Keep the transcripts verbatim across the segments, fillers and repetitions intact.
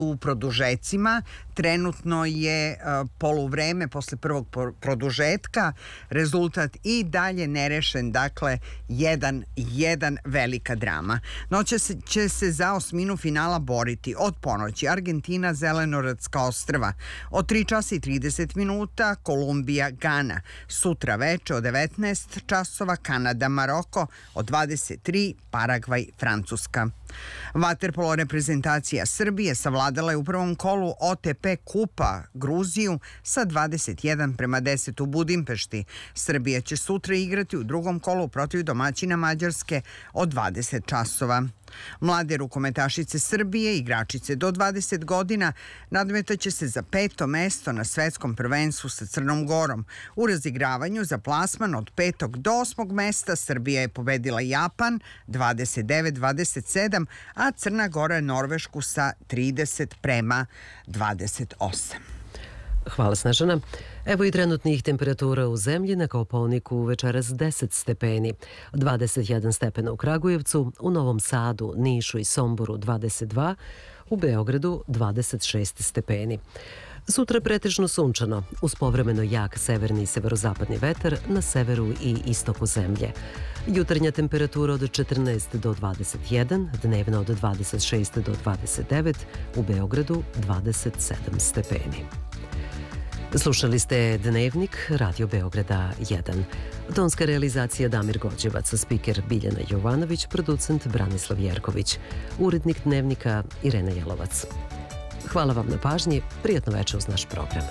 u produžecima. Trenutno je uh, poluvreme posle prvog produžetka, rezultat i dalje nerešen, dakle jedan jedan velika drama. Noća se, će se za osminu finala boriti od ponoći Argentina, Zelenorodska ostrva, od tri časa i trideset minuta Kolumbija, Gana, sutra veče od devetnaest časova Kanada, Maroko, od dvadeset tri Paragvaj, Francuska. Vaterpolo reprezentacija Srbije savladala je u prvom kolu O T P kupa Gruziju sa dvadeset jedan prema deset u Budimpešti. Srbija će sutra igrati u drugom kolu protiv domaćina Mađarske od dvadeset časova. Mlade rukometašice Srbije, igračice do dvadeset godina, nadmetaće se za peto mesto na svetskom prvenstvu sa Crnom Gorom. U razigravanju za plasman od petog do osmog mesta Srbija je pobedila Japan dvadeset devet dvadeset sedam, a Crna Gora Norvešku sa trideset prema dvadeset osam. Hvala, Snežana. Evo i trenutnih temperatura u zemlji. Na Kopaoniku večeras deset stepeni, dvadeset jedan stepena u Kragujevcu, u Novom Sadu, Nišu i Somboru dvadeset dva, u Beogradu dvadeset šest stepeni. Sutra pretežno sunčano, uz povremeno jak severni i severozapadni vetar na severu i istoku zemlje. Jutarnja temperatura od četrnaest do dvadeset jedan, dnevna od dvadeset šest do dvadeset devet, u Beogradu dvadeset sedam stepeni. Slušali ste Dnevnik Radio Beograda jedan. Tonska realizacija Damir Gođevac, spiker Biljana Jovanović, producent Branislav Jerković, urednik Dnevnika Irena Jelovac. Hvala vam na pažnji, prijatno večer uz naš program.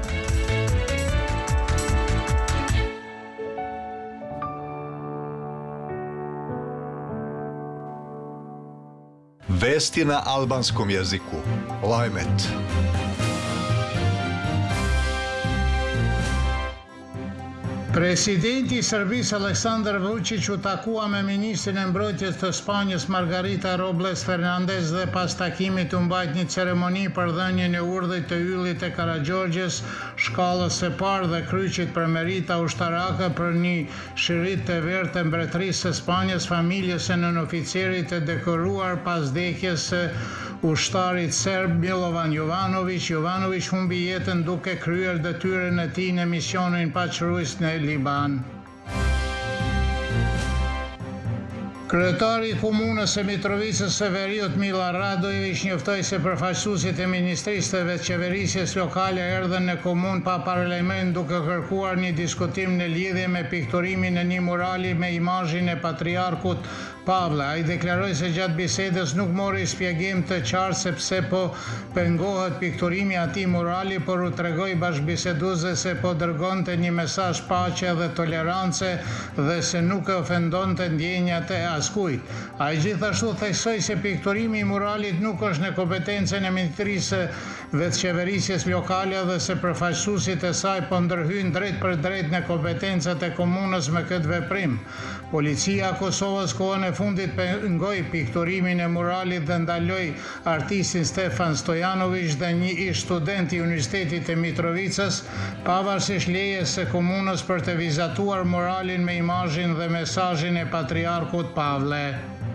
Vesti na albanskom jeziku. Lajmet. Presidenti i Serbisë Aleksandar Vučić u takua me ministrin e mbrojtjes të Spanjës Margarita Robles Fernandez dhe pas takimit u mbajt një ceremoni për dhënien e urdhrit të yllit të Karagjorgjës, shkallës së parë dhe kryqit për merita ushtarake për një shirit të verë të mbretërisë së Spanjës, familjes së nënoficerit të dekoruar pas vdekjes së ushtarit serb Milovan Jovanović. Jovanović humbi jetën duke kryer detyrën e tij në misionin paqërues në Liban. Kryetari i komunës së Mitrovicës së Veriut Mila Radojević njoftoi se përfaqësuesit e Ministrisë të Vetëqeverisjes Lokale erdhën në komunë pa parlament duke kërkuar një diskutim në lidhje me pikturimin e një murali me imazhin e patriarkut Pavle. Ai deklaroi se gjatë bisedës nuk mori shpjegim të qartë se pse po pengohet pikturimi atij murali, por u tregoi bashkëbiseduesve se po dërgonte një mesazh paqe dhe tolerance dhe se nuk e ofendonte ndjenjat e askujt. Ai gjithashtu theksoi se pikturimi i muralit nuk është në kompetencën e Ministrisë së Vetëqeverisjes Lokale dhe se përfaqësuesit e saj po ndërhyjnë drejt për drejt në kompetencat e komunës me këtë veprim. Policia e Kosovës kohën e fundit pengoi pikturimin e muralit dhe ndaloi artistin Stefan Stojanović dhe një ish student i Universitetit të Mitrovicës, pavarësisht lejes së komunës për të vizatuar muralin me imazhin dhe mesazhin e patriarkut Pavle.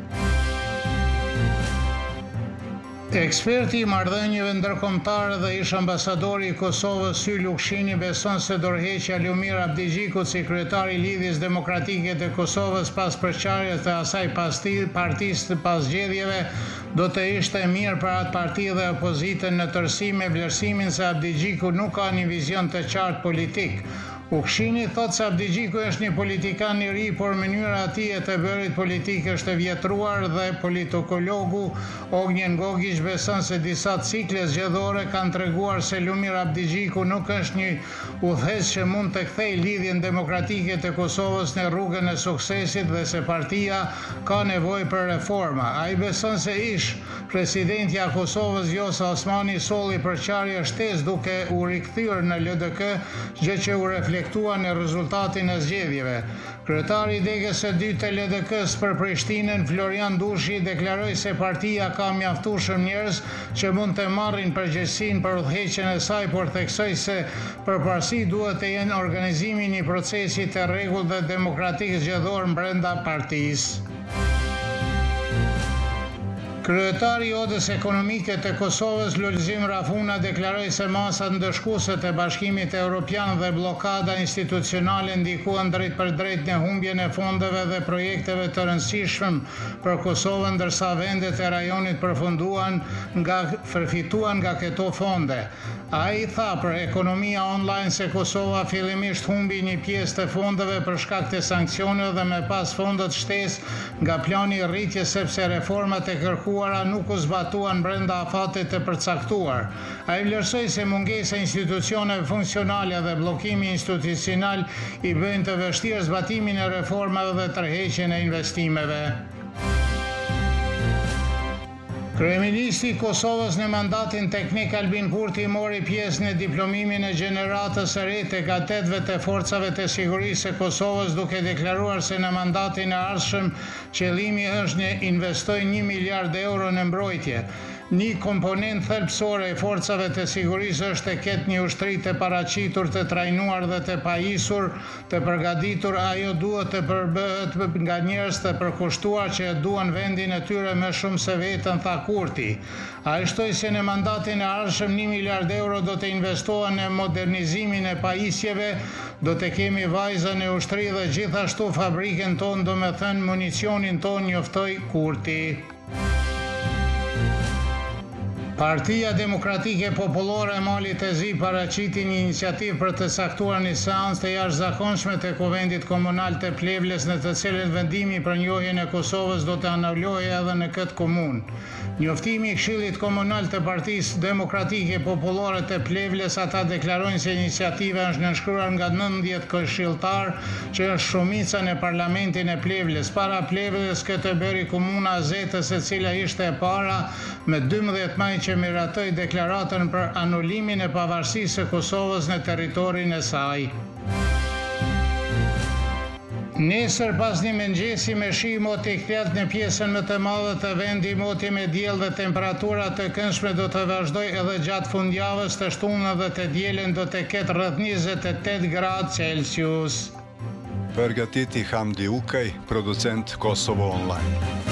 Eksperti i marrëdhënieve ndërkombëtare dhe ish ambasadori i Kosovës Syl Lukshini beson se dorëheqja e Lumir Abdigjigut si kryetari i Lidhjes Demokratike të Kosovës pas përçarjes të asaj partisë pas zgjedhjeve do të ishte mirë për atë parti dhe opozitën në tërësi, me vlerësimin se Abdigjiku nuk ka një vizion të qartë politik. Lukshini thot se Abdigjiku është një politikan i ri, por mënyra e tij e të bërit politik është e vjetruar dhe politikologu Ognjen Gogić beson se disa cikle zgjedhore kanë treguar se Lumir Abdigjiku nuk është një udhëheqës që mund të kthejë lidhjen demokratike të Kosovës në rrugën e suksesit dhe se partia ka nevojë për reforma. Ai beson se ish presidentja e Kosovës Vjosa Osmani solli përçarje shtesë duke u rikthyer në L D K, gjë që u reflektua në rezultatin e zgjedhjeve. Kryetari i degës së dytë të L D K-s për Prishtinën, Florian Dushi, deklaroi se partia ka mjaftueshëm njerëz që mund të marrin përgjegjësinë për udhëheqjen e saj, por theksoi se përparësi duhet të jenë organizimi i një procesi të rregullt dhe demokratik zgjedhor brenda partisë. Kryetari i Odës Ekonomike të Kosovës, Lulzim Rafuna, deklaroi se masat ndëshkuese të Bashkimit Evropian dhe bllokada institucionale ndikuan drejt për drejt në humbjen e fondeve dhe projekteve të rëndësishëm për Kosovën, ndërsa vendet e rajonit përfunduan nga përfituan nga këto fonde. Ai tha për ekonomia online se Kosova fillimisht humbi një pjesë të fondeve për shkak të sanksioneve dhe me pas fondet shtesë nga plani i rritjes sepse reformat e kërkuara nuk u zbatuan brenda afatit të përcaktuar. Ai vlerësoi se mungesa e institucioneve funksionale dhe bllokimi institucional i bëjnë të vështirë zbatimin e reformave dhe tërheqjen e investimeve. Kryeministri i Kosovës në mandatin teknik Albin Kurti mori pjesë në diplomimin e gjeneratës së re të kadetëve të forcave të sigurisë së Kosovës, duke deklaruar se në mandatin e ardhshëm qëllimi është në investoj një miliard euro në mbrojtje. Një komponent thelbësore e forcave të sigurisë është të ketë një ushtri të paraqitur, të trajnuar dhe të pajisur, të përgatitur. Ajo duhet të përbëhet nga njerëz të përkushtuar që e duan vendin e tyre më shumë se vetën, tha Kurti. Ai shtoi se në mandatin e ardhshëm një miliard euro do të investohen në modernizimin e pajisjeve, do të kemi vajza në ushtri dhe gjithashtu fabrikën tonë, do me thënë municionin tonë, njoftoi Kurti. Partia Demokratike Popullore e Malit të Zi paraqiti një iniciativë për të saktuar një seancë të jashtëzakonshme të Kuvendit Komunal të Plevles, në të cilën vendimi për njohjen e Kosovës do të anulohej edhe në këtë komunë. Njoftimi i Këshillit Komunal të Partisë Demokratike Popullore të Plevles, ata deklarojnë se iniciativa është nënshkruar nga nëntëdhjetë këshilltar, që është shumica në Parlamentin e Plevles. Para Plevles këtë bëri Komuna Zetës, e cila ishte e para me dymbëdhjetë maj, që miratoi deklaratën për anulimin e pavarësisë së Kosovës në territorin e saj. Nesër pas një mëngjesi me shi, moti kthjet në pjesën më të madhe të vendit, moti me diell dhe temperatura të këndshme do të vazhdojë edhe gjatë fundjavës. Të shtunën dhe të dielën do të ketë rreth njëzet e tetë gradë Celsius. Përgatiti Hamdi Ukaj, producent Kosovo Online.